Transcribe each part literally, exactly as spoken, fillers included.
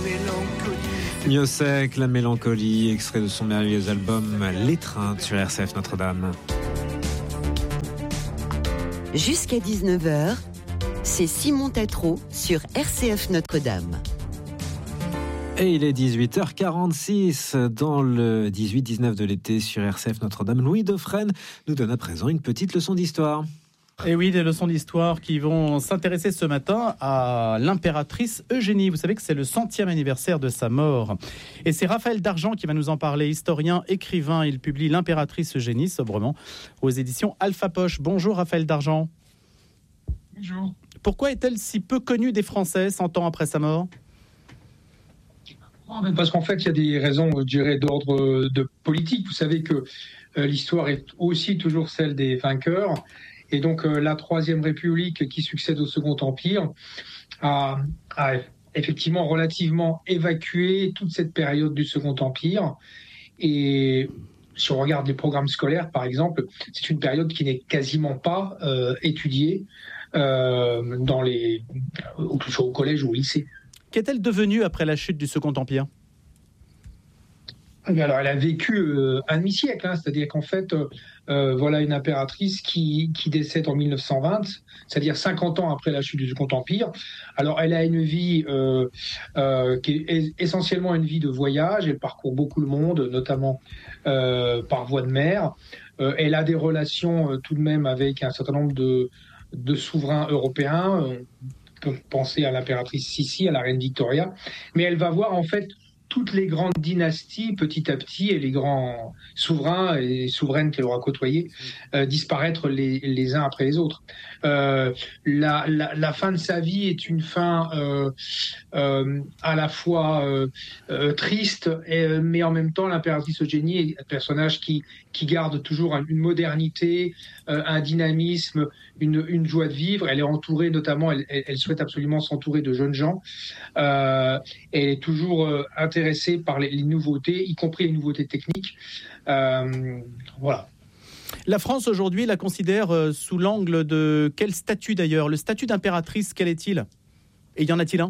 Miossec, la mélancolie, extrait de son merveilleux album L'étreinte sur R C F Notre-Dame. Jusqu'à dix-neuf heures, c'est Simon Tatro sur R C F Notre-Dame. Et il est dix-huit heures quarante-six dans le dix-huit dix-neuf de l'été sur R C F Notre-Dame. Louis Dauphren nous donne à présent une petite leçon d'histoire. Et oui, des leçons d'histoire qui vont s'intéresser ce matin à l'impératrice Eugénie. Vous savez que c'est le centième anniversaire de sa mort. Et c'est Raphaël Dargent qui va nous en parler, historien, écrivain. Il publie L'impératrice Eugénie, sobrement, aux éditions Alpha Poche. Bonjour Raphaël Dargent. Bonjour. Pourquoi est-elle si peu connue des Français cent ans après sa mort ? Parce qu'en fait, il y a des raisons, je dirais, d'ordre de politique. Vous savez que euh, l'histoire est aussi toujours celle des vainqueurs. Et donc, euh, la Troisième République, qui succède au Second Empire, a, a effectivement relativement évacué toute cette période du Second Empire. Et si on regarde les programmes scolaires, par exemple, c'est une période qui n'est quasiment pas euh, étudiée euh, dans les, au, au collège ou au lycée. Qu'est-elle devenue après la chute du Second Empire ? Alors, elle a vécu euh, un demi-siècle, hein, c'est-à-dire qu'en fait, euh, voilà une impératrice qui, qui décède en mille neuf cent vingt, c'est-à-dire cinquante ans après la chute du Second Empire. Alors, elle a une vie euh, euh, qui est essentiellement une vie de voyage. Elle parcourt beaucoup le monde, notamment euh, par voie de mer. Euh, elle a des relations euh, tout de même avec un certain nombre de, de souverains européens. On peut penser à l'impératrice Sissi, à la reine Victoria. Mais elle va voir en fait toutes les grandes dynasties, petit à petit, et les grands souverains et souveraines qu'elle aura côtoyés, euh, disparaître les, les uns après les autres. Euh, la, la, la fin de sa vie est une fin euh, euh, à la fois euh, euh, triste, et, mais en même temps, l'impératrice Eugénie est un personnage qui, qui garde toujours une modernité, euh, un dynamisme, une, une joie de vivre. Elle est entourée, notamment, elle, elle souhaite absolument s'entourer de jeunes gens. Euh, elle est toujours euh, intéressée par les, les nouveautés, y compris les nouveautés techniques. Euh, voilà. La France aujourd'hui la considère euh, sous l'angle de quel statut d'ailleurs ? Le statut d'impératrice, quel est-il ? Et y en a-t-il un ?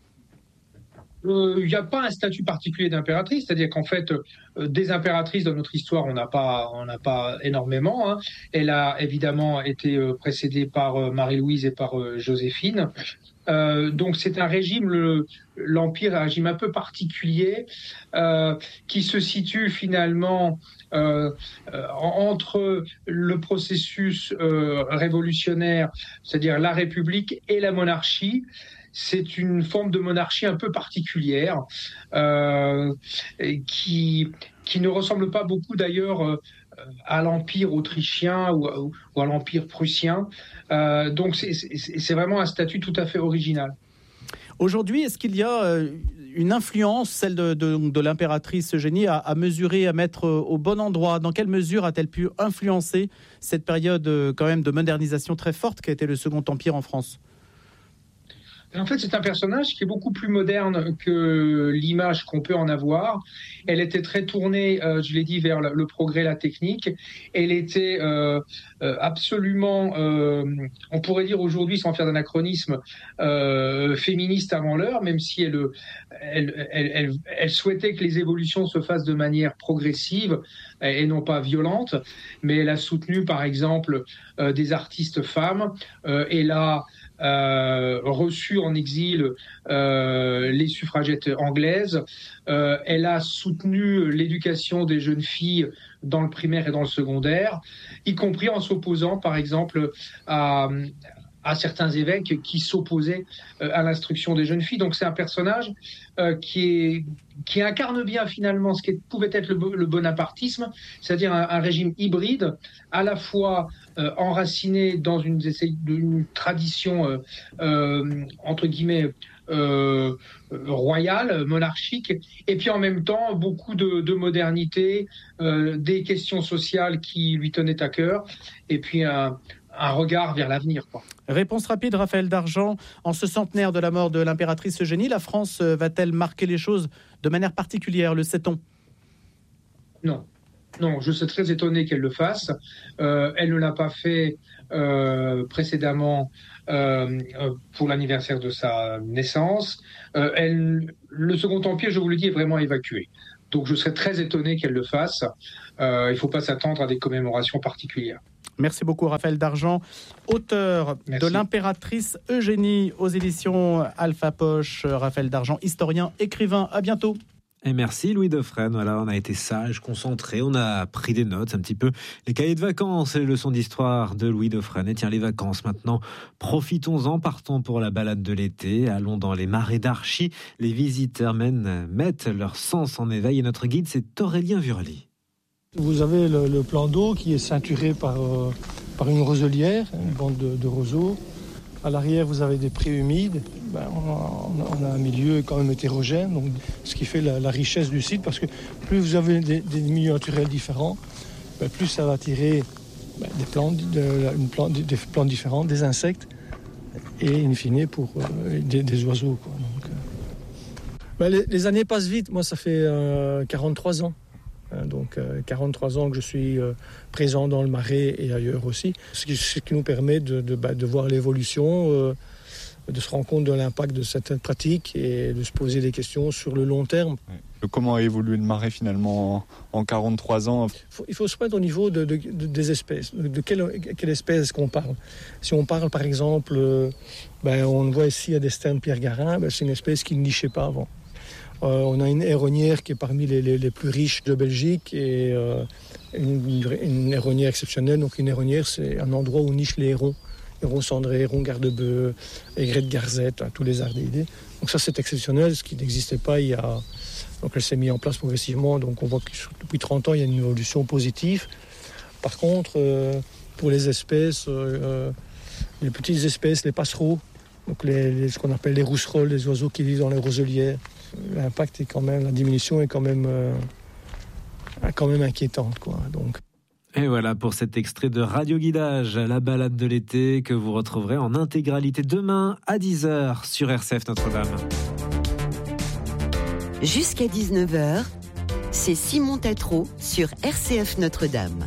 Il euh, n'y a pas un statut particulier d'impératrice, c'est-à-dire qu'en fait, euh, des impératrices dans notre histoire, on n'a pas, on n'a pas énormément. Hein. Elle a évidemment été euh, précédée par euh, Marie-Louise et par euh, Joséphine. Euh, donc c'est un régime, le, l'Empire est un régime un peu particulier euh, qui se situe finalement euh, euh, entre le processus euh, révolutionnaire, c'est-à-dire la République, et la monarchie. C'est une forme de monarchie un peu particulière euh, qui, qui ne ressemble pas beaucoup d'ailleurs euh, à l'Empire autrichien ou à, ou à l'Empire prussien. Euh, donc c'est, c'est, c'est vraiment un statut tout à fait original. Aujourd'hui, est-ce qu'il y a une influence, celle de, de, de l'impératrice Eugénie, à, à mesurer, à mettre au bon endroit ? Dans quelle mesure a-t-elle pu influencer cette période quand même de modernisation très forte qu'a été le Second Empire en France ? En fait, c'est un personnage qui est beaucoup plus moderne que l'image qu'on peut en avoir. Elle était très tournée, euh, je l'ai dit, vers le, le progrès, la technique. Elle était euh, euh, absolument, euh, on pourrait dire aujourd'hui, sans faire d'anachronisme, euh, féministe avant l'heure, même si elle, elle, elle, elle, elle souhaitait que les évolutions se fassent de manière progressive et non pas violente. Mais elle a soutenu, par exemple, euh, des artistes femmes. Euh, elle a Euh, reçu en exil euh, les suffragettes anglaises. Euh, elle a soutenu l'éducation des jeunes filles dans le primaire et dans le secondaire, y compris en s'opposant, par exemple, à, à certains évêques qui s'opposaient à l'instruction des jeunes filles. Donc c'est un personnage euh, qui, est, qui incarne bien finalement ce qui pouvait être le, le bonapartisme, c'est-à-dire un, un régime hybride, à la fois euh, enraciné dans une, une tradition euh, euh, entre guillemets euh, royale, monarchique, et puis en même temps beaucoup de, de modernité, euh, des questions sociales qui lui tenaient à cœur, et puis un un regard vers l'avenir, quoi. Réponse rapide, Raphaël Dargent. En ce centenaire de la mort de l'impératrice Eugénie, la France va-t-elle marquer les choses de manière particulière, le sait-on ? Non. Non, je suis très étonné qu'elle le fasse. Euh, elle ne l'a pas fait euh, précédemment euh, pour l'anniversaire de sa naissance. Euh, elle, le Second Empire, je vous le dis, est vraiment évacué. Donc je serais très étonné qu'elle le fasse. Euh, il ne faut pas s'attendre à des commémorations particulières. Merci beaucoup Raphaël Dargent, auteur Merci. de l'impératrice Eugénie aux éditions Alpha Poche. Raphaël Dargent, historien, écrivain. À bientôt. Et merci Louis Dauphren. Voilà, on a été sage, concentré, on a pris des notes, un petit peu les cahiers de vacances, les leçons d'histoire de Louis Dauphren. Et tiens, les vacances maintenant, profitons-en, partons pour la balade de l'été, allons dans les marais d'Archy. Les visiteurs mènent, mettent leur sens en éveil et notre guide, c'est Aurélien Vurly. Vous avez le, le plan d'eau qui est ceinturé par, euh, par une roselière, une bande de, de roseaux. À l'arrière, vous avez des prés humides. Ben, on, a, on a un milieu quand même hétérogène, donc, ce qui fait la, la richesse du site, parce que plus vous avez des, des milieux naturels différents, ben, plus ça va attirer ben, des, plantes, de, une plante, des plantes différentes, des insectes, et in fine pour euh, des, des oiseaux. Quoi. Donc, euh... ben, les, les années passent vite. Moi, ça fait euh, quarante-trois ans. Donc euh, quarante-trois ans que je suis euh, présent dans le Marais et ailleurs aussi, ce qui, ce qui nous permet de, de, bah, de voir l'évolution, euh, de se rendre compte de l'impact de certaines pratiques et de se poser des questions sur le long terme. Comment a évolué le Marais finalement en, en quarante-trois ans? il faut, il faut se mettre au niveau de, de, de, des espèces. De quelle, quelle espèce est-ce qu'on parle? Si on parle par exemple, euh, ben, on voit ici à des sternes Pierre Garin, ben, c'est une espèce qui ne nichait pas avant. Euh, on a une héronnière qui est parmi les, les, les plus riches de Belgique et euh, une, une héronnière exceptionnelle. Donc une héronnière, c'est un endroit où nichent les hérons. Hérons cendrés, hérons garde-bœufs, aigrette garzette, hein, tous les ardidés. Donc ça, c'est exceptionnel, ce qui n'existait pas il y a... Donc elle s'est mise en place progressivement. Donc on voit que depuis trente ans, il y a une évolution positive. Par contre, euh, pour les espèces, euh, les petites espèces, les passereaux, donc les, les, ce qu'on appelle les rousserolles, les oiseaux qui vivent dans les roselières, l'impact est quand même, la diminution est quand même, euh, quand même inquiétante, quoi. Donc. Et voilà pour cet extrait de Radio Guidage, la balade de l'été que vous retrouverez en intégralité demain à dix heures sur R C F Notre-Dame. Jusqu'à dix-neuf heures, c'est Simon Tétrault sur R C F Notre-Dame.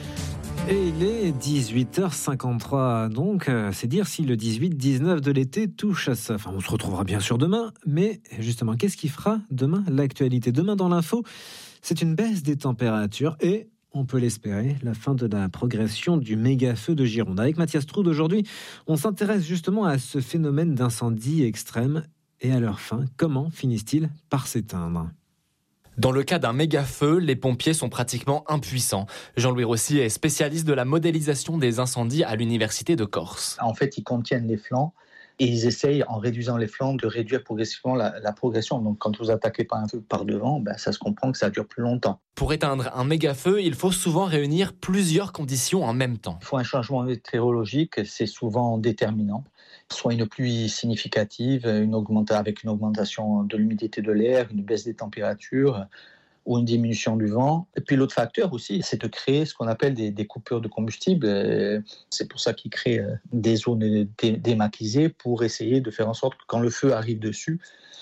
Et il est dix-huit heures cinquante-trois, donc c'est dire si le dix-huit dix-neuf de l'été touche à ça. Enfin, on se retrouvera bien sûr demain, mais justement, qu'est-ce qui fera demain l'actualité? Demain dans l'info, c'est une baisse des températures et, on peut l'espérer, la fin de la progression du méga-feu de Gironde. Avec Mathias Troud, aujourd'hui, on s'intéresse justement à ce phénomène d'incendie extrême et à leur fin, comment finissent-ils par s'éteindre? Dans le cas d'un méga-feu, les pompiers sont pratiquement impuissants. Jean-Louis Rossi est spécialiste de la modélisation des incendies à l'Université de Corse. En fait, ils contiennent les flancs et ils essayent, en réduisant les flancs, de réduire progressivement la, la progression. Donc quand vous attaquez par un feu par devant, ben, ça se comprend que ça dure plus longtemps. Pour éteindre un méga-feu, il faut souvent réunir plusieurs conditions en même temps. Il faut un changement météorologique, c'est souvent déterminant. Soit une pluie significative, une augmentation, avec une augmentation de l'humidité de l'air, une baisse des températures ou une diminution du vent. Et puis l'autre facteur aussi, c'est de créer ce qu'on appelle des, des coupures de combustible. C'est pour ça qu'ils créent des zones dé, démaquisées pour essayer de faire en sorte que quand le feu arrive dessus,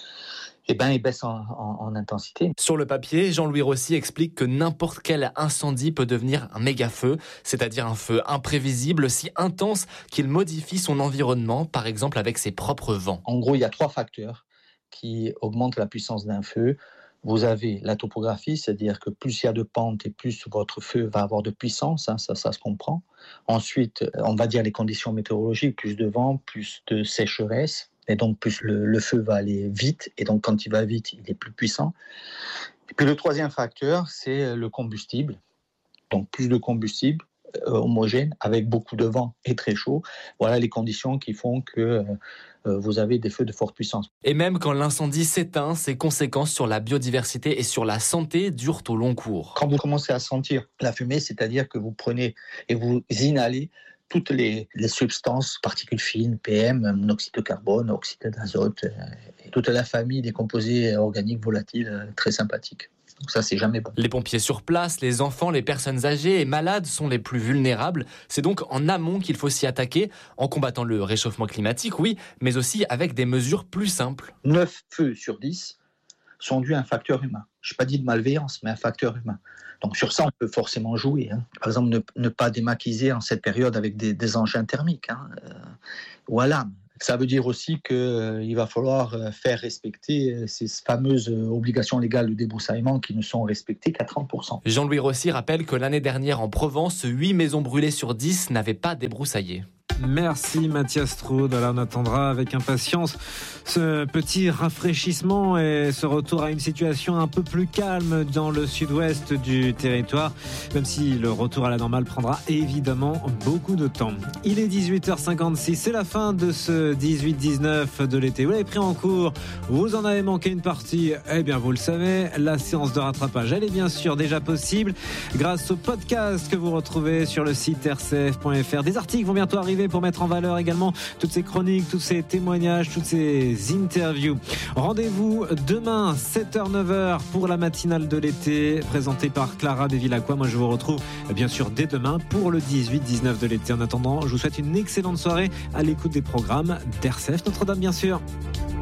eh ben, il baisse en, en, en intensité. Sur le papier, Jean-Louis Rossi explique que n'importe quel incendie peut devenir un méga-feu, c'est-à-dire un feu imprévisible, si intense qu'il modifie son environnement, par exemple avec ses propres vents. En gros, il y a trois facteurs qui augmentent la puissance d'un feu. Vous avez la topographie, c'est-à-dire que plus il y a de pente et plus votre feu va avoir de puissance, hein, ça, ça se comprend. Ensuite, on va dire les conditions météorologiques, plus de vent, plus de sécheresse. Et donc, plus le, le feu va aller vite. Et donc, quand il va vite, il est plus puissant. Et puis, le troisième facteur, c'est le combustible. Donc, plus de combustible euh, homogène, avec beaucoup de vent et très chaud. Voilà les conditions qui font que euh, vous avez des feux de forte puissance. Et même quand l'incendie s'éteint, ses conséquences sur la biodiversité et sur la santé durent au long cours. Quand vous commencez à sentir la fumée, c'est-à-dire que vous prenez et vous inhalez toutes les, les substances, particules fines, P M, monoxyde de carbone, oxyde d'azote, et toute la famille des composés organiques volatiles très sympathiques. Donc ça, c'est jamais bon. Les pompiers sur place, les enfants, les personnes âgées et malades sont les plus vulnérables. C'est donc en amont qu'il faut s'y attaquer, en combattant le réchauffement climatique, oui, mais aussi avec des mesures plus simples. neuf feux sur dix sont dus à un facteur humain. Je n'ai pas dit de malveillance, mais un facteur humain. Donc sur ça, on peut forcément jouer. Hein. Par exemple, ne, ne pas démaquiser en cette période avec des, des engins thermiques hein, euh, ou à lame. Ça veut dire aussi qu'il euh, va falloir faire respecter ces fameuses obligations légales de débroussaillement qui ne sont respectées qu'à trente pour cent. Jean-Louis Rossi rappelle que l'année dernière en Provence, huit maisons brûlées sur dix n'avaient pas débroussaillé. Merci Mathias Strud. Alors on attendra avec impatience ce petit rafraîchissement et ce retour à une situation un peu plus calme dans le sud-ouest du territoire, même si le retour à la normale prendra évidemment beaucoup de temps. Il est dix-huit heures cinquante-six, c'est la fin de ce dix-huit dix-neuf de l'été. Vous l'avez pris en cours, vous en avez manqué une partie, eh bien vous le savez, la séance de rattrapage, elle est bien sûr déjà possible grâce au podcast que vous retrouvez sur le site r c f point f r. Des articles vont bientôt arriver pour mettre en valeur également toutes ces chroniques, tous ces témoignages, toutes ces interviews. Rendez-vous demain, sept heures neuf heures pour la matinale de l'été, présentée par Clara Bevilacqua. Moi, je vous retrouve bien sûr dès demain pour le dix-huit dix-neuf de l'été. En attendant, je vous souhaite une excellente soirée à l'écoute des programmes d'R C F Notre-Dame, bien sûr.